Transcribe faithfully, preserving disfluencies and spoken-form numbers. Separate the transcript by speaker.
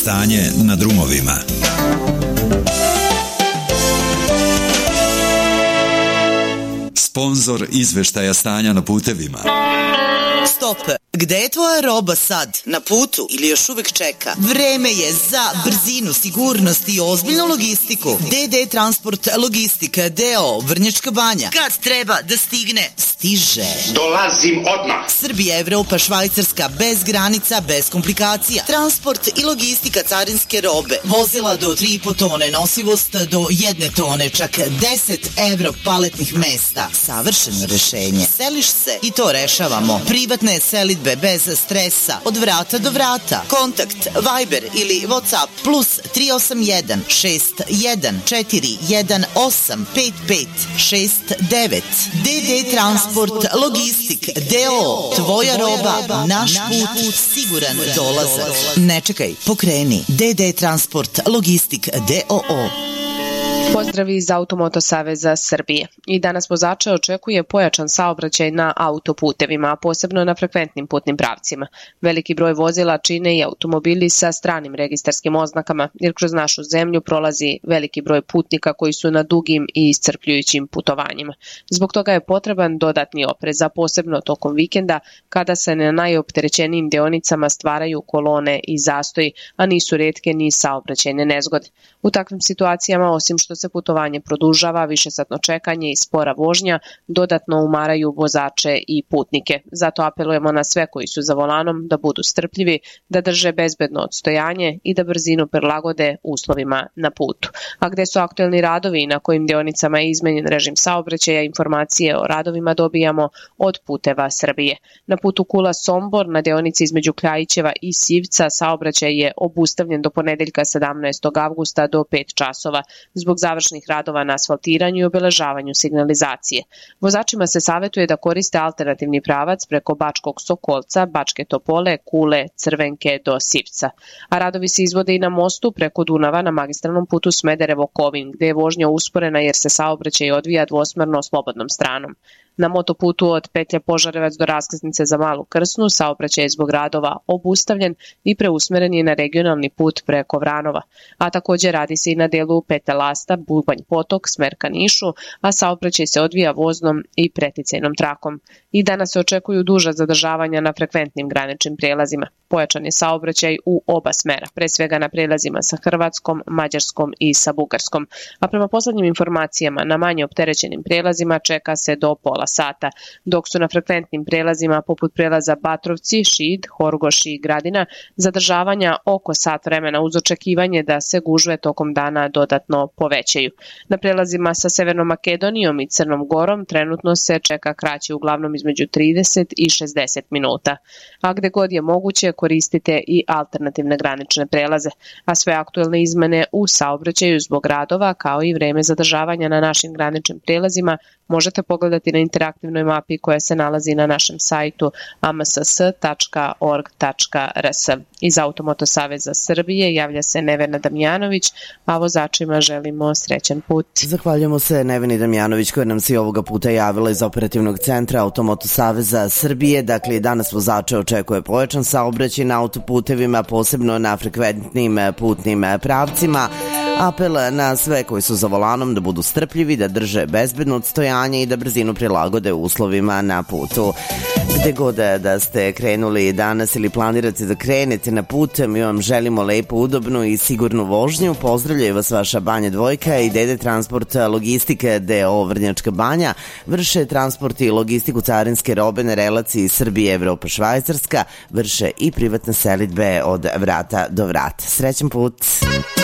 Speaker 1: stanje na drumovima. Sponzor izveštaja stanja na putevima.
Speaker 2: Stop! Gde je tvoja roba sad? Na putu ili još uvek čeka? Vreme je za brzinu, sigurnost i ozbiljnu logistiku. D D Transport Logistika D O O Vrnjačka Banja. Kad treba da stigne, stiže.
Speaker 3: Dolazim odmah.
Speaker 2: Srbija, Evropa, Švajcarska, bez granica, bez komplikacija. Transport i logistika carinske robe. Vozila do tri i po tone, nosivost do jedne tone, čak deset evro paletnih mesta. Savršeno rešenje. Seliš se i to rešavamo. Privatne selidbe bez stresa, od vrata do vrata. Kontakt Viber ili WhatsApp plus tri osam jedan šest jedan četiri jedan osam pet pet šest devet. D D Transport Logistik D O O. Tvoja roba, naš put, siguran dolazak. Ne čekaj, pokreni. D D Transport Logistik D O O.
Speaker 4: Pozdravi iz Automoto Saveza Srbije. I danas vozače očekuje pojačan saobraćaj na autoputevima, a posebno na frekventnim putnim pravcima. Veliki broj vozila čine i automobili sa stranim registarskim oznakama, jer kroz našu zemlju prolazi veliki broj putnika koji su na dugim i iscrpljujućim putovanjima. Zbog toga je potreban dodatni oprez, a posebno tokom vikenda, kada se na najopterećenijim deonicama stvaraju kolone i zastoji, a nisu retke ni saobraćajne nezgode. U takvim situacijama, osim što se putovanje produžava, višesatno čekanje i spora vožnja dodatno umaraju vozače i putnike. Zato apelujemo na sve koji su za volanom da budu strpljivi, da drže bezbedno odstojanje i da brzinu prilagode uslovima na putu. A gde su aktuelni radovi i na kojim deonicama je izmenjen režim saobraćaja, informacije o radovima dobijamo od Puteva Srbije. Na putu Kula-Sombor, na deonici između Kljajićeva i Sivca, saobraćaj je obustavljen do ponedeljka sedamnaestog avgusta do pet časova zbog završnih radova na asfaltiranju i obeležavanju signalizacije. Vozačima se savetuje da koriste alternativni pravac preko Bačkog Sokolca, Bačke Topole, Kule, Crvenke do Sivca. A radovi se izvode i na mostu preko Dunava na magistralnom putu Smederevo-Kovin, gde je vožnja usporena jer se saobraćaj odvija dvosmerno slobodnom stranom. Na motoputu od petlje Požarevac do raskrsnice za Malu Krsnu saobraćaj je zbog radova obustavljen i preusmeren je na regionalni put preko Vranova. A također radi se i na delu Pete Lasta, Bubanj Potok, smer ka Nišu, a saobraćaj se odvija voznom i preticajnom trakom. I danas se očekuju duža zadržavanja na frekventnim graničnim prijelazima. Pojačan je saobraćaj u oba smera, pre svega na prijelazima sa Hrvatskom, Mađarskom i sa Bugarskom. A prema poslednjim informacijama, na manje opterećenim prijelazima čeka se do pola sata, dok su na frekventnim prelazima poput prelaza Batrovci, Šid, Horgoš i Gradina zadržavanja oko sat vremena uz očekivanje da se gužve tokom dana dodatno povećaju. Na prelazima sa Severnom Makedonijom i Crnom Gorom trenutno se čeka kraće uglavnom između trideset i šezdeset minuta. A gde god je moguće koristite i alternativne granične prelaze, a sve aktuelne izmene u saobraćaju zbog radova kao i vreme zadržavanja na našim graničnim prelazima možete pogledati na interaktivnoj mapi koja se nalazi na našem sajtu a m s s tačka org tačka r s. Iz Automoto Saveza Srbije javlja se Nevena Damjanović, a vozačima želimo srećan put.
Speaker 5: Zahvaljujemo se Neveni Damjanović koja nam se i ovoga puta javila iz operativnog centra Automoto Saveza Srbije. Dakle, danas vozače očekuje pojačan saobraćaj na autoputevima, posebno na frekventnim putnim pravcima. Apel na sve koji su za volanom da budu strpljivi, da drže bezbedno odstojanje i da brzinu prilagode uslovima na putu. Gde god da ste krenuli danas ili planirate da krenete na put, mi vam želimo lepu, udobnu i sigurnu vožnju. Pozdravljaju vas vaša Banja Dvojka i D D Transport Logistika D O O Vrnjačka Banja. Vrše transport i logistiku carinske robe na relaciji Srbije, Evropa, Švajcarska. Vrše i privatne selidbe od vrata do vrata. Srećan put!